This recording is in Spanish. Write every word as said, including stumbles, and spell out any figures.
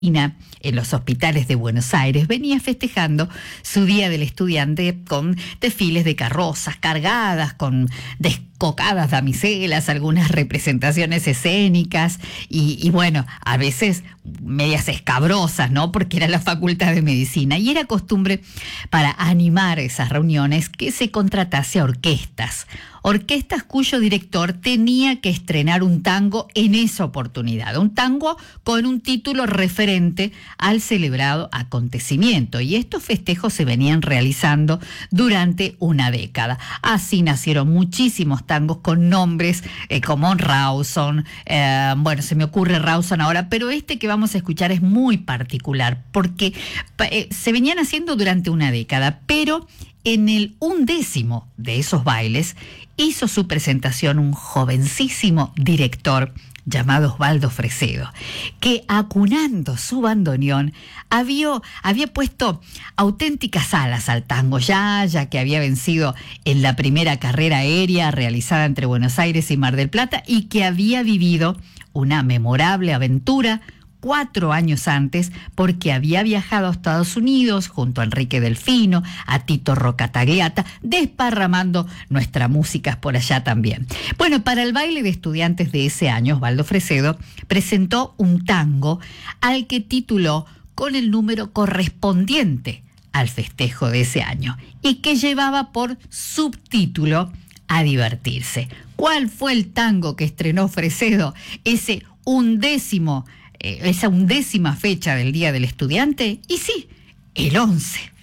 en los hospitales de Buenos Aires venía festejando su Día del Estudiante con desfiles de carrozas cargadas, con descocadas damiselas, algunas representaciones escénicas y, y bueno, a veces medias escabrosas, ¿no? Porque era la Facultad de Medicina y era costumbre para animar esas reuniones que se contratase a orquestas. Orquestas cuyo director tenía que estrenar un tango en esa oportunidad, un tango con un título referente al celebrado acontecimiento. Y estos festejos se venían realizando durante una década. Así nacieron muchísimos tangos con nombres eh, como Rawson, eh, bueno, se me ocurre Rawson ahora, pero este que vamos a escuchar es muy particular porque eh, se venían haciendo durante una década, pero en el undécimo de esos bailes hizo su presentación un jovencísimo director llamado Osvaldo Fresedo, que acunando su bandoneón había, había puesto auténticas alas al tango, ya, ya que había vencido en la primera carrera aérea realizada entre Buenos Aires y Mar del Plata y que había vivido una memorable aventura cuatro años antes, porque había viajado a Estados Unidos junto a Enrique Delfino, a Tito Rocatagliata, desparramando nuestra música por allá también. Bueno, para el baile de estudiantes de ese año, Osvaldo Fresedo presentó un tango al que tituló con el número correspondiente al festejo de ese año y que llevaba por subtítulo A divertirse. ¿Cuál fue el tango que estrenó Fresedo ese undécimo esa undécima fecha del Día del Estudiante? Y sí, el once.